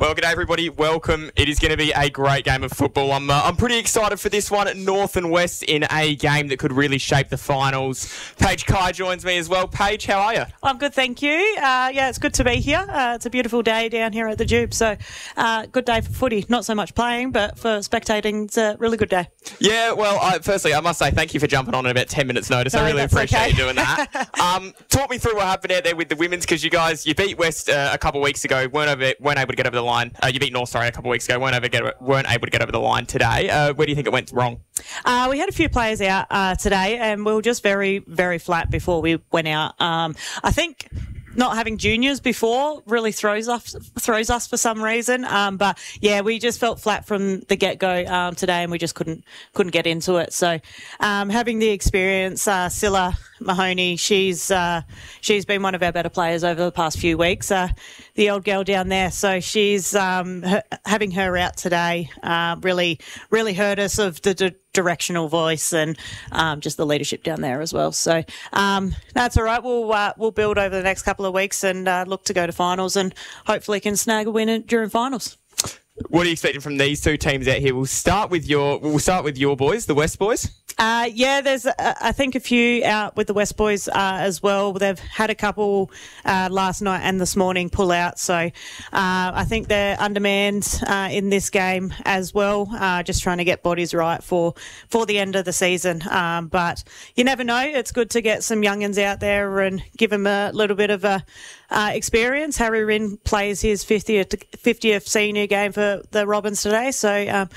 Well, good day, everybody. Welcome. It is going to be a great game of football. I'm pretty excited for this one. North and West in a game that could really shape the finals. Paige Kai joins me as well. Paige, how are you? I'm good, thank you. Yeah, it's good to be here. It's a beautiful day down here at the Jube, so good day for footy. Not so much playing, but for spectating, it's a really good day. Yeah, well, firstly, I must say thank you for jumping on in about 10 minutes' notice. I really appreciate you doing that. Talk me through what happened out there with the women's, because you beat West a couple of weeks ago, weren't able to get over the line. You beat North, a couple of weeks ago, weren't able to get over the line today. Where do you think it went wrong? We had a few players out today, and we were just very, very flat before we went out. I think not having juniors before really throws us for some reason. But yeah, we just felt flat from the get-go today, and we just couldn't get into it. So having the experience, Scylla Mahoney, she's been one of our better players over the past few weeks. The old girl down there, so she's having her out today really hurt us of the directional voice and just the leadership down there as well. So that's all right. We'll build over the next couple of weeks and look to go to finals and hopefully can snag a win during finals. What are you expecting from these two teams out here? We'll start with your boys, the West boys. Yeah, there's I think a few out with the West boys as well. They've had a couple last night and this morning pull out, so I think they're undermanned in this game as well. Just trying to get bodies right for the end of the season. But you never know. It's good to get some young'uns out there and give them a little bit of a experience. Harry Rinn plays his 50th senior game for the Robins today, so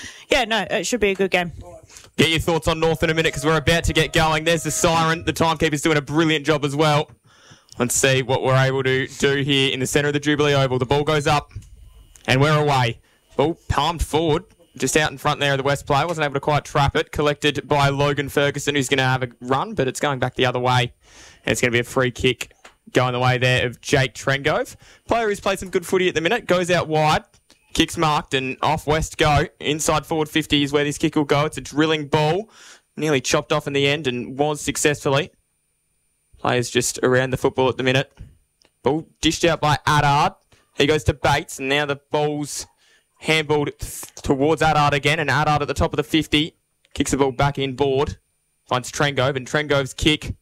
it should be a good game. Get your thoughts on North in a minute because we're about to get going. There's the siren. The timekeeper's doing a brilliant job as well. Let's see what we're able to do here in the centre of the Jubilee Oval. The ball goes up and we're away. Ball palmed forward, just out in front there of the West player. Wasn't able to quite trap it. Collected by Logan Ferguson, who's going to have a run, but it's going back the other way. And it's going to be a free kick going the way there of Jake Trengove. Player who's played some good footy at the minute. Goes out wide. Kick's marked and off West go. Inside forward 50 is where this kick will go. It's a drilling ball. Nearly chopped off in the end and was successfully. Players just around the football at the minute. Ball dished out by Adard. He goes to Bates and now the ball's handballed towards Adard again, and Adard at the top of the 50 kicks the ball back in board. Finds Trengove, and Trengove's kick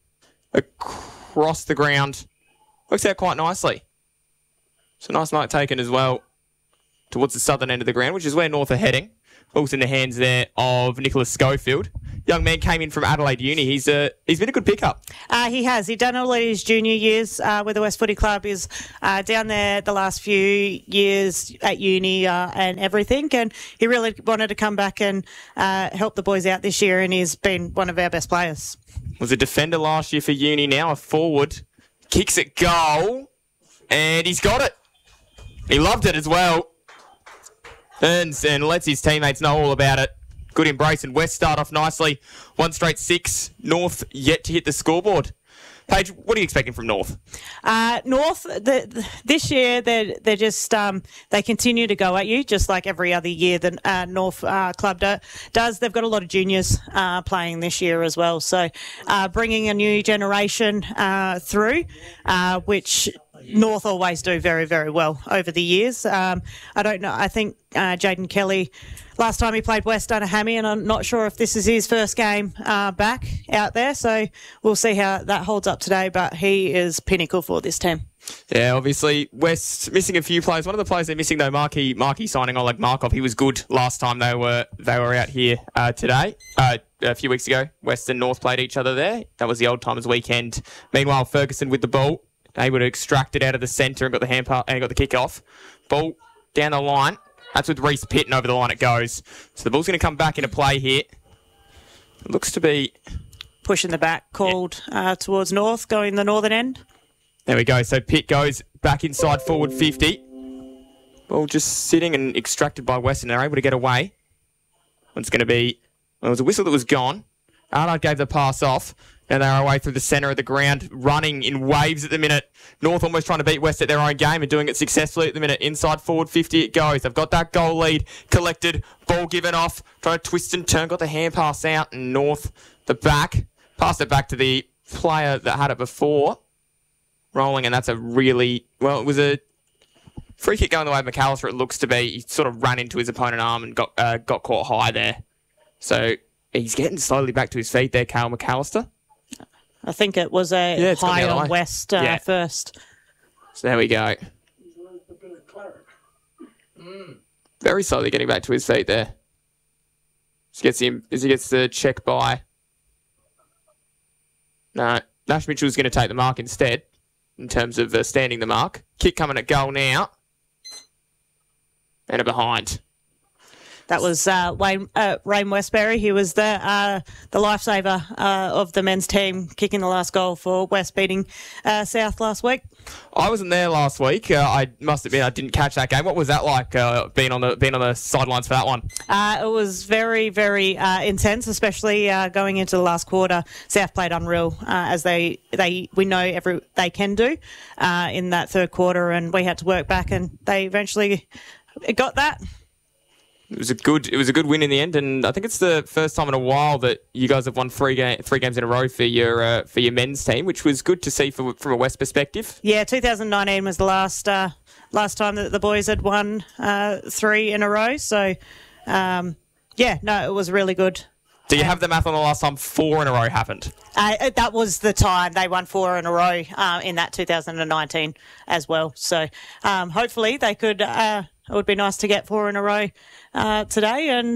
across the ground works out quite nicely. It's a nice mark taken as well towards the southern end of the ground, which is where North are heading. Ball's in the hands there of Nicholas Schofield. Young man came in from Adelaide Uni. He's been a good pickup. He has. He's done all his junior years with the West Footy Club. He's down there the last few years at uni and everything. And he really wanted to come back and help the boys out this year, and he's been one of our best players. Was a defender last year for Uni, now a forward. Kicks it goal, and he's got it. He loved it as well. Earns and lets his teammates know all about it. Good embrace, and West start off nicely. 1 straight 6. North yet to hit the scoreboard. Paige, what are you expecting from North? North, this year, they're just they continue to go at you, just like every other year that North Club does. They've got a lot of juniors playing this year as well. So bringing a new generation through, which North always do very, very well over the years. I don't know. I think Jaden Kelly, last time he played West, done a hammy, and I'm not sure if this is his first game back out there. So we'll see how that holds up today. But he is pinnacle for this team. Yeah, obviously West missing a few players. One of the players they're missing though, Marky signing Oleg Markov. He was good last time they were out here today. A few weeks ago, West and North played each other there. That was the Old Timers weekend. Meanwhile, Ferguson with the ball, able to extract it out of the centre and got the hand pass and got the kick off. Ball down the line. That's with Reece Pitt, and over the line it goes. So the ball's going to come back into play here. It looks to be pushing the back, called towards North, going the northern end. There we go. So Pitt goes back inside forward 50. Ball just sitting and extracted by West, and they're able to get away. It's going to be, well, it was a whistle that was gone. Arnott gave the pass off. And they're away through the centre of the ground, running in waves at the minute. North almost trying to beat West at their own game and doing it successfully at the minute. Inside forward 50 it goes. They've got that goal lead. Collected. Ball given off. Trying to twist and turn. Got the hand pass out. And North, the back. Passed it back to the player that had it before. Rolling, and that's a really, well, it was a Free kick going the way of McAllister, it looks to be. He sort of ran into his opponent's arm and got caught high there. So he's getting slowly back to his feet there, Kale McAllister. I think it was a high on West first. So there we go. Very slowly getting back to his feet there. As he gets the check by. No, Nash Mitchell's going to take the mark instead in terms of standing the mark. Kick coming at goal now. And a behind. That was Rain Westbury. He was the lifesaver of the men's team, kicking the last goal for West beating South last week. I wasn't there last week. I must admit I didn't catch that game. What was that like? Being on the sidelines for that one? It was very, very intense, especially going into the last quarter. South played unreal as we know they can do in that third quarter, and we had to work back, and they eventually got that. It was a good win in the end, and I think it's the first time in a while that you guys have won three games in a row for your men's team, which was good to see from a West perspective. Yeah, 2019 was the last time that the boys had won 3 in a row. So, it was really good. Do you have the math on the last time 4 in a row happened? That was the time they won 4 in a row in that 2019 as well. So, hopefully they could. It would be nice to get 4 in a row today and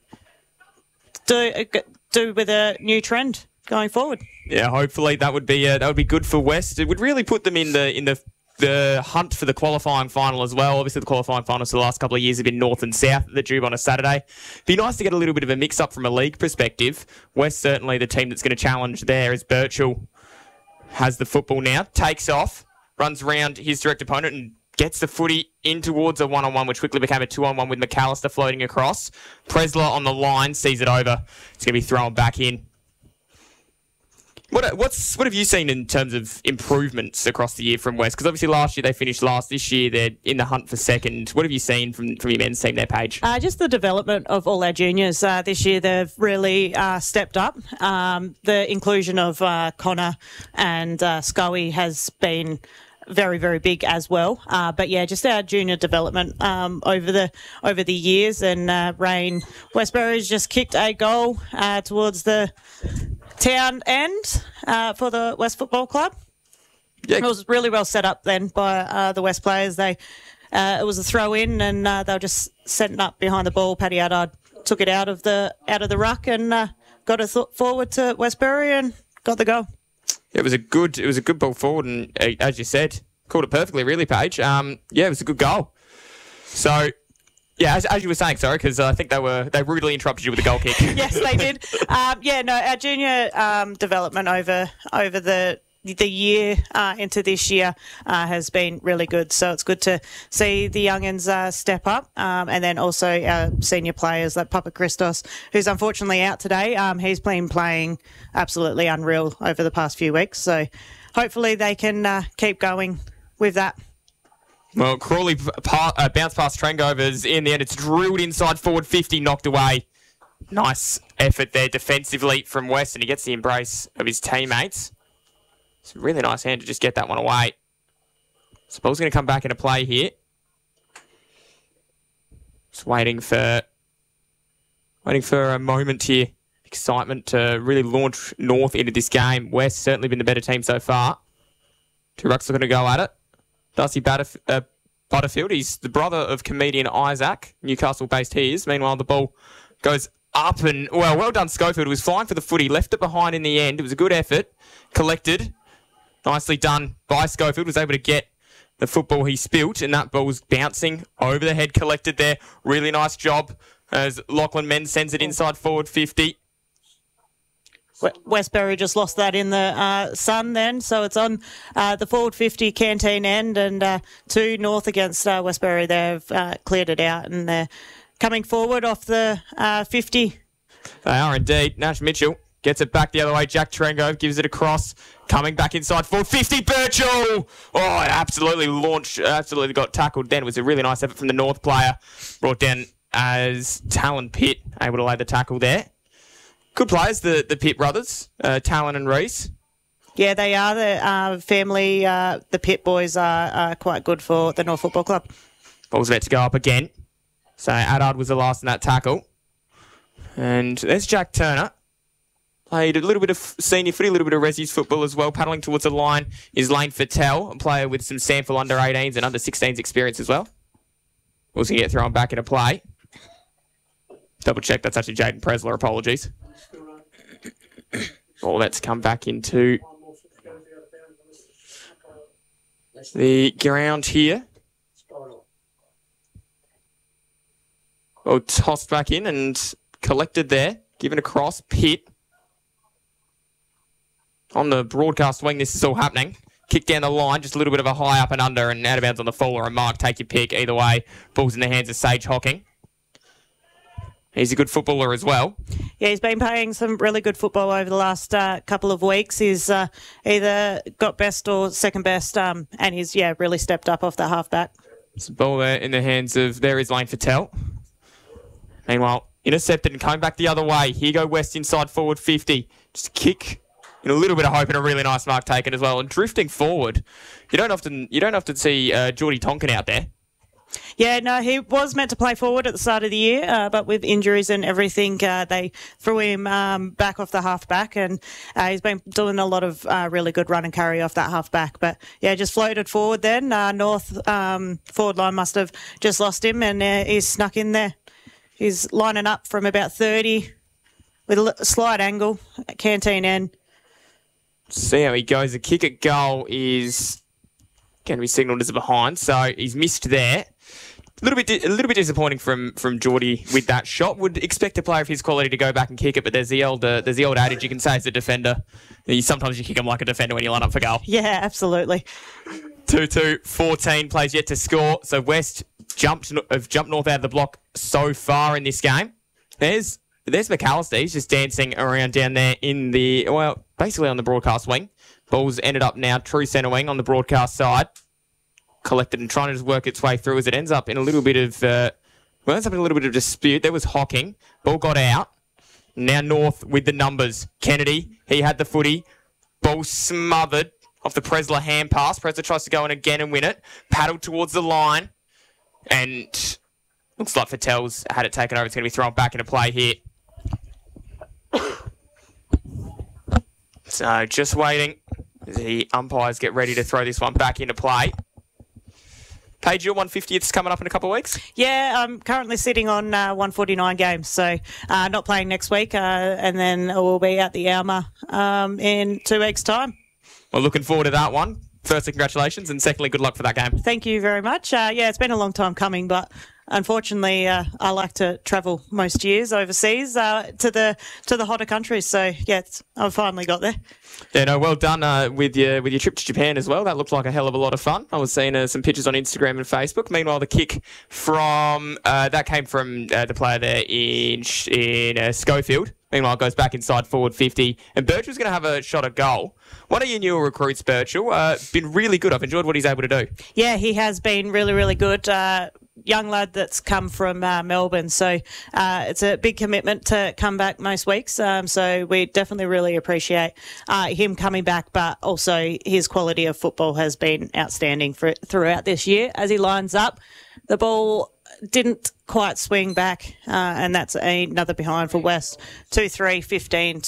do with a new trend going forward. Yeah, hopefully that would be good for West. It would really put them in the hunt for the qualifying final as well. Obviously, the qualifying finals for the last couple of years have been North and South at the Jube on a Saturday. Be nice to get a little bit of a mix-up from a league perspective. West certainly the team that's going to challenge there as Birchall has the football now, takes off, runs around his direct opponent and gets the footy in towards a one-on-one, which quickly became a 2-on-1 with McAllister floating across. Presler on the line, sees it over. It's going to be thrown back in. What have you seen in terms of improvements across the year from West? Because obviously last year they finished last. This year they're in the hunt for second. What have you seen from your men's team there, Paige? Just the development of all our juniors. This year they've really stepped up. The inclusion of Connor and Scully has been very, very big as well. But yeah, just our junior development over the years. And Rain Westbury's just kicked a goal towards the town end for the West Football Club. Yeah. It was really well set up then by the West players. It was a throw in, and they were just setting up behind the ball. Paddy Addard took it out of the ruck and got it forward to Westbury and got the goal. It was a good ball forward, and as you said, called it perfectly, really, Paige. It was a good goal. So, yeah, as you were saying, sorry, because I think they rudely interrupted you with a goal kick. Yes, they did. Our junior development over the year into this year has been really good. So it's good to see the youngins step up, and then also our senior players like Papa Christos, who's unfortunately out today. He's been playing absolutely unreal over the past few weeks. So hopefully they can keep going with that. Well, Crawley bounced past Trengovers in the end. It's drilled inside forward 50, knocked away. Nice effort there defensively from West, and he gets the embrace of his teammates. It's a really nice hand to just get that one away. So ball's going to come back into play here. Just waiting for a moment here. Excitement to really launch North into this game. West certainly been the better team so far. Two rucks are going to go at it. Darcy Butterfield, he's the brother of comedian Isaac, Newcastle-based he is. Meanwhile, the ball goes up and, well done Schofield. He was flying for the footy, left it behind in the end. It was a good effort, collected. Nicely done by Schofield, was able to get the football he spilt, and that ball was bouncing over the head, collected there. Really nice job as Lachlan Menz sends it inside forward 50. Westbury just lost that in the sun then, so it's on the forward 50 canteen end, and 2 North against Westbury. They've cleared it out, and they're coming forward off the 50. They are indeed. Nash Mitchell gets it back the other way. Jack Trengove gives it across, coming back inside forward 50. Birchall! Oh, it absolutely got tackled then. It was a really nice effort from the North player. Brought down as Talon Pitt, able to lay the tackle there. Good players, the Pitt brothers, Talon and Reese. Yeah, they are. The family, the Pitt boys are quite good for the North Football Club. Ball's about to go up again. So Adard was the last in that tackle. And there's Jack Turner. Played a little bit of senior footy, a little bit of Resi's football as well. Paddling towards the line is Lane Fattel, a player with some sample under 18s and under 16s experience as well. Ball's going to get thrown back into play. Double check, that's actually Jaden Presler, apologies. Ball that's come back into the ground here. Well, tossed back in and collected there. Given across. Pitt. On the broadcast wing, this is all happening. Kick down the line, just a little bit of a high up and under and out of bounds on the fall or a mark. Take your pick. Either way, ball's in the hands of Sage Hocking. He's a good footballer as well. Yeah, he's been playing some really good football over the last couple of weeks. He's either got best or second best, and he's, really stepped up off the halfback. It's a ball there in the hands of, there is Lane Fattel. Meanwhile, intercepted and coming back the other way. Here go West inside forward 50. Just a kick and a little bit of hope and a really nice mark taken as well. And drifting forward, you don't often see Geordie Tonkin out there. Yeah, no, he was meant to play forward at the start of the year, but with injuries and everything, they threw him back off the halfback, and he's been doing a lot of really good run and carry off that halfback. But yeah, just floated forward then. North forward line must have just lost him, and he's snuck in there. He's lining up from about 30 with a slight angle at canteen end. See how he goes. The kick at goal is going to be signalled as a behind, so he's missed there. A little bit disappointing from Geordie with that shot. Would expect a player of his quality to go back and kick it, but there's the old adage you can say as a defender. Sometimes you kick him like a defender when you line up for goal. Yeah, absolutely. 2-2, 14 plays yet to score. So West have jumped North out of the block so far in this game. There's McAllister. He's just dancing around down there in the, basically on the broadcast wing. Ball's ended up now true centre wing on the broadcast side. Collected and trying to just work its way through as it ends up in a little bit of dispute. There was Hocking. Ball got out. Now North with the numbers. Kennedy, he had the footy. Ball smothered off the Presler hand pass. Presler tries to go in again and win it. Paddled towards the line. And looks like Fattel's had it taken over. It's going to be thrown back into play here. So just waiting. The umpires get ready to throw this one back into play. Paige, your 150th's coming up in a couple of weeks? Yeah, I'm currently sitting on 149 games, so not playing next week, and then we'll be at the Alma in 2 weeks' time. Well, looking forward to that one. Firstly, congratulations, and secondly, good luck for that game. Thank you very much. It's been a long time coming, but unfortunately, I like to travel most years overseas to the hotter countries. So I've finally got there. Yeah, no, well done with your trip to Japan as well. That looked like a hell of a lot of fun. I was seeing some pictures on Instagram and Facebook. Meanwhile, the kick from that came from the player there in Schofield. Meanwhile, it goes back inside forward 50. And Birchall's going to have a shot at goal. One of your newer recruits, Birchall, been really good. I've enjoyed what he's able to do. Yeah, he has been really, really good. Young lad that's come from Melbourne. So it's a big commitment to come back most weeks. So we definitely really appreciate him coming back, but also his quality of football has been outstanding throughout this year. As he lines up, the ball didn't quite swing back, and that's another behind for West. 2-3, 15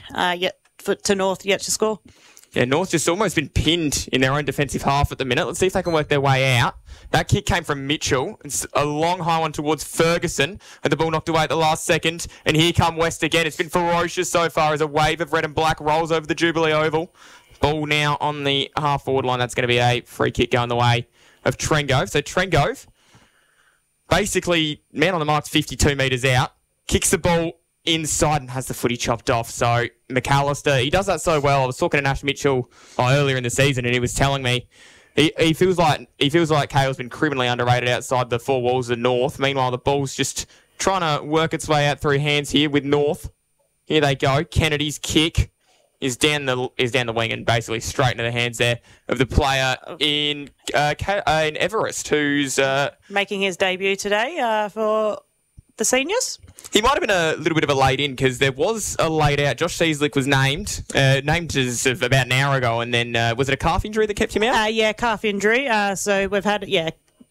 to North yet to score. Yeah, North just almost been pinned in their own defensive half at the minute. Let's see if they can work their way out. That kick came from Mitchell. It's a long high one towards Ferguson, and the ball knocked away at the last second. And here come West again. It's been ferocious so far as a wave of red and black rolls over the Jubilee Oval. Ball now on the half-forward line. That's going to be a free kick going the way of Trengove. So Trengove, basically, man on the mark's 52 metres out, kicks the ball inside and has the footy chopped off. So McAllister, he does that so well. I was talking to Nash Mitchell earlier in the season, and he was telling me he feels like Kale's been criminally underrated outside the four walls of North. Meanwhile, the ball's just trying to work its way out through hands here with North. Here they go. Kennedy's kick is down the wing and basically straight into the hands there of the player in Everest, who's making his debut today for the seniors. He might have been a little bit of a late in because there was a late out. Josh Seaslick was named as of about an hour ago, and then was it a calf injury that kept him out? Calf injury. So we've had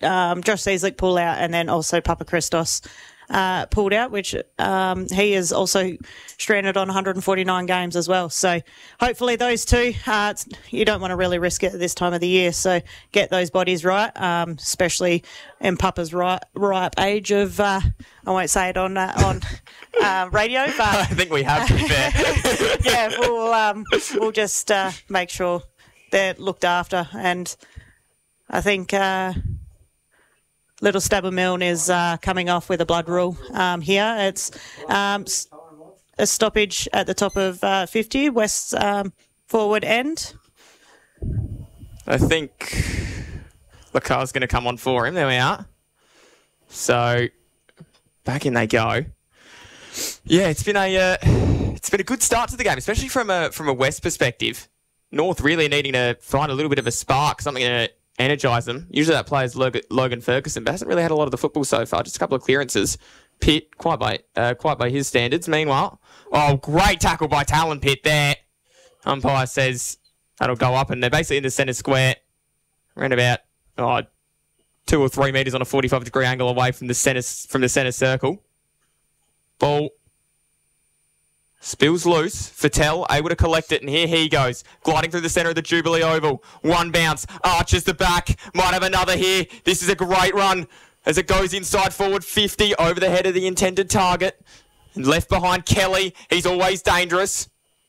Josh Cieslik pull out, and then also Papa Christos pulled out, which he is also stranded on 149 games as well. So hopefully those two, you don't want to really risk it at this time of the year. So get those bodies right, especially in Papa's ripe age of, I won't say it on radio, but I think we have, to be fair. yeah, we'll just make sure they're looked after. And I think Little Stabber Milne is coming off with a blood rule here. It's a stoppage at the top of 50, West's forward end. I think Lacar's going to come on for him. There we are. So back in they go. Yeah, it's been a good start to the game, especially from a West perspective. North really needing to find a little bit of a spark, something to energise them. Usually that player's Logan Ferguson, but hasn't really had a lot of the football so far. Just a couple of clearances. Pitt, quite by his standards. Meanwhile, great tackle by Talon Pitt there. Umpire says that'll go up, and they're basically in the centre square, around about 2 or 3 metres on a 45-degree angle away from the centre circle. Ball spills loose. Fattel able to collect it, and here he goes, gliding through the centre of the Jubilee Oval. One bounce, arches the back, might have another here. This is a great run as it goes inside forward 50 over the head of the intended target. And left behind Kelly, he's always dangerous.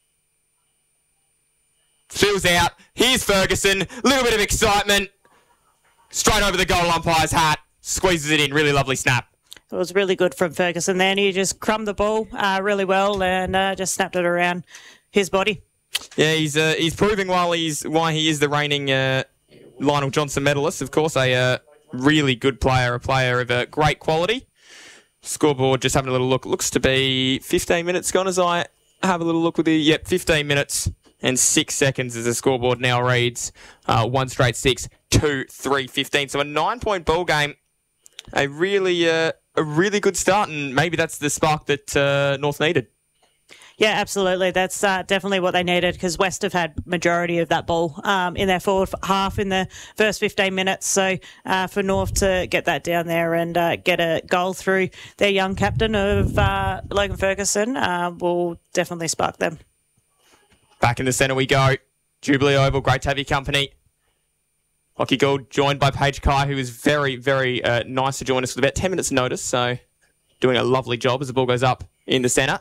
Spills out, here's Ferguson, little bit of excitement. Straight over the goal umpire's hat, squeezes it in, really lovely snap. It was really good from Ferguson then. He just crumbed the ball really well and just snapped it around his body. Yeah, he's proving why he is the reigning Lionel Johnson medalist. Of course, a really good player, a player of great quality. Scoreboard, just having a little look. Looks to be 15 minutes gone as I have a little look with the... 15 minutes and 6 seconds as the scoreboard now reads. 1 straight 6, 2, 3, 15. So a 9-point ball game. A really good start, and maybe that's the spark that North needed. Yeah, absolutely. That's definitely what they needed, because West have had majority of that ball in their forward half in the first 15 minutes. So for North to get that down there and get a goal through their young captain of Logan Ferguson will definitely spark them. Back in the centre we go. Jubilee Oval, great to have your company. Lockie Gould joined by Paige Kai, who is very, very nice to join us with about 10 minutes notice. So doing a lovely job as the ball goes up in the centre.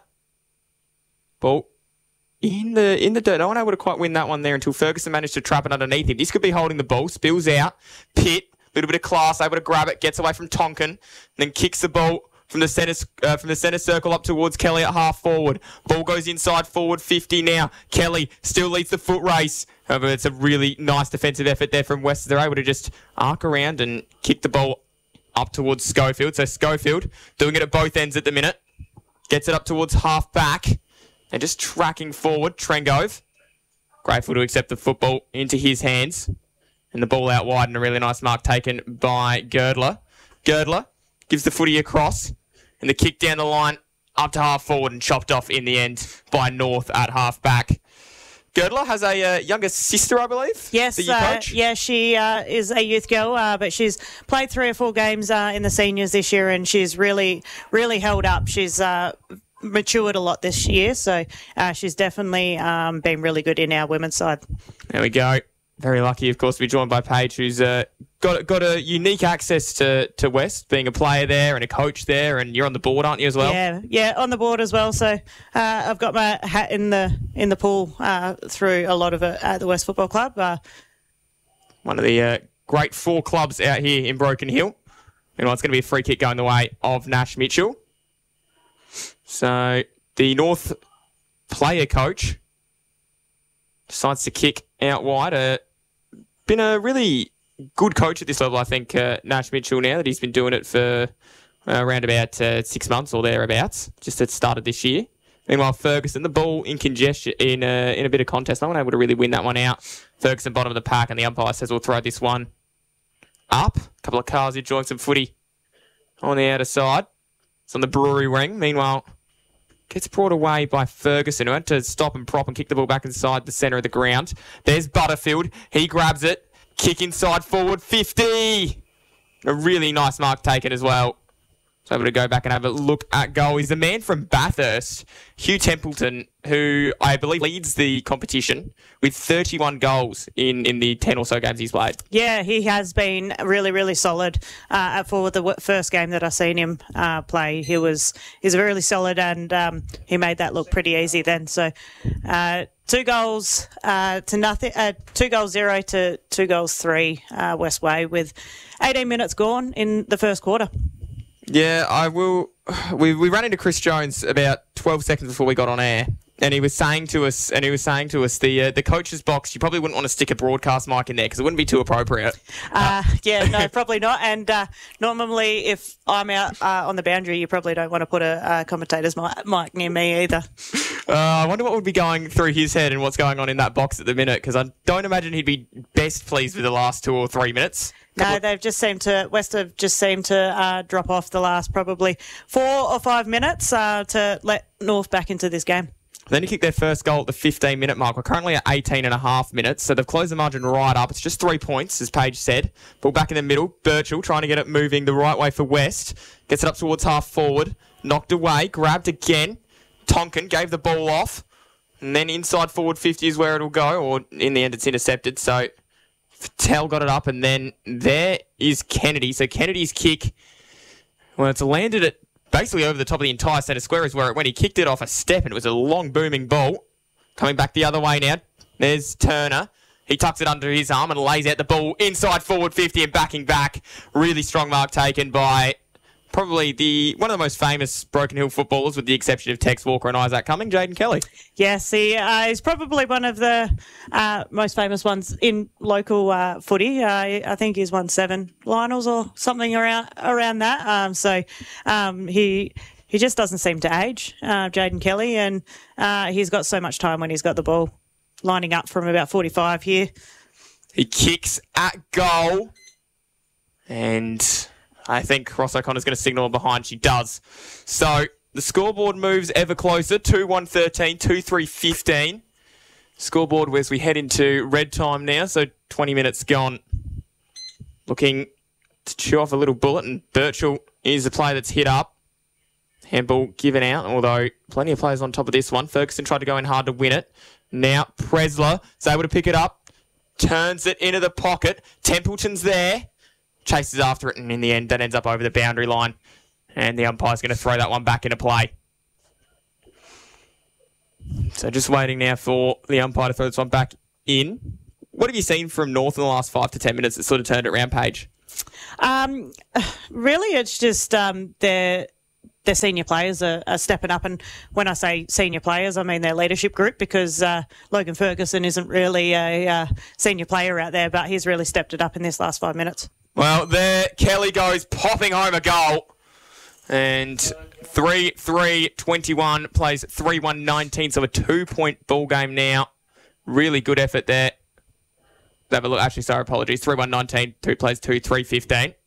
Ball in the dirt. No one able to quite win that one there until Ferguson managed to trap it underneath him. This could be holding the ball. Spills out. Pitt, a little bit of class, able to grab it, gets away from Tonkin, then kicks the ball from the centre circle up towards Kelly at half forward. Ball goes inside forward 50 now. Kelly still leads the foot race. However, it's a really nice defensive effort there from West. They're able to just arc around and kick the ball up towards Schofield. So Schofield doing it at both ends at the minute. Gets it up towards half back. And just tracking forward, Trengove. Grateful to accept the football into his hands. And the ball out wide and a really nice mark taken by Girdler. Girdler gives the footy across. And the kick down the line up to half forward and chopped off in the end by North at half back. Girdler has a younger sister, I believe. Yes, yeah, she is a youth girl, but she's played 3 or 4 games in the seniors this year, and she's really, really held up. She's matured a lot this year, so she's definitely been really good in our women's side. There we go. Very lucky, of course, to be joined by Paige, who's got a unique access to West, being a player there and a coach there, and you're on the board, aren't you, as well? Yeah, on the board as well. So I've got my hat in the pool through a lot of it at the West Football Club. One of the great 4 clubs out here in Broken Hill. Meanwhile, it's going to be a free kick going the way of Nash Mitchell. So the North player coach decides to kick out wide. Been a really good coach at this level, I think, Nash Mitchell, now that he's been doing it for around about 6 months or thereabouts, just at the start of this year. Meanwhile, Ferguson, the ball in congestion, in a bit of contest. No one able to really win that one out. Ferguson, bottom of the pack, and the umpire says we'll throw this one up. A couple of cars enjoying some footy on the outer side. It's on the Brewery ring. Meanwhile, gets brought away by Ferguson, who had to stop and prop and kick the ball back inside the centre of the ground. There's Butterfield. He grabs it. Kick inside forward 50. A really nice mark taken as well. So able to go back and have a look at goal. He's the man from Bathurst, Hugh Templeton, who I believe leads the competition with 31 goals in the 10 or so games he's played. Yeah, he has been really, really solid for the first game that I seen him play. He's really solid, and he made that look pretty easy then. So 2 goals to nothing, 2 goals 0 to 2 goals 3 West Way with 18 minutes gone in the first quarter. Yeah, I will. We ran into Chris Jones about 12 seconds before we got on air, and he was saying to us, the coach's box, you probably wouldn't want to stick a broadcast mic in there because it wouldn't be too appropriate. Yeah, no, probably not. And normally, if I'm out on the boundary, you probably don't want to put a commentator's mic near me either. I wonder what would be going through his head and what's going on in that box at the minute, because I don't imagine he'd be best pleased with the last 2 or 3 minutes. No, West have just seemed to drop off the last probably 4 or 5 minutes to let North back into this game. Then he kicked their first goal at the 15-minute mark. We're currently at 18 and a half minutes, so they've closed the margin right up. It's just 3 points, as Paige said. Ball back in the middle. Birchall trying to get it moving the right way for West. Gets it up towards half forward. Knocked away. Grabbed again. Tonkin gave the ball off. And then inside forward 50 is where it'll go, or in the end it's intercepted. So Patel got it up, and then there is Kennedy. So Kennedy's kick, well, it's landed it basically over the top of the entire centre square is where it went. He kicked it off a step, and it was a long booming ball. Coming back the other way now. There's Turner. He tucks it under his arm and lays out the ball inside forward 50 and backing back. Really strong mark taken by probably one of the most famous Broken Hill footballers, with the exception of Tex Walker and Isaac Cumming, Jaden Kelly. Yes, he is probably one of the most famous ones in local footy. I think he's won 7 Lionels or something around that. So he just doesn't seem to age, Jaden Kelly, and he's got so much time when he's got the ball, lining up from about 45 here. He kicks at goal, and I think Ross O'Connor's going to signal behind. She does. So the scoreboard moves ever closer. 2-1-13, 2-3-15. Scoreboard as we head into red time now. So 20 minutes gone. Looking to chew off a little bullet, and Birchall is the player that's hit up. Handball given out, although plenty of players on top of this one. Ferguson tried to go in hard to win it. Now Presler is able to pick it up. Turns it into the pocket. Templeton's there. Chases after it, and in the end, that ends up over the boundary line. And the umpire's going to throw that one back into play. So just waiting now for the umpire to throw this one back in. What have you seen from North in the last 5 to 10 minutes that sort of turned it around, Paige? Really, it's just their senior players are stepping up. And when I say senior players, I mean their leadership group, because Logan Ferguson isn't really a senior player out there, but he's really stepped it up in this last 5 minutes. Well, there Kelly goes popping home a goal. And 3-3-21 plays 3-1-19, so a 2-point ball game now. Really good effort there. Have a look. Actually, sorry, apologies. 3-1-19, 2 plays 2-3-15.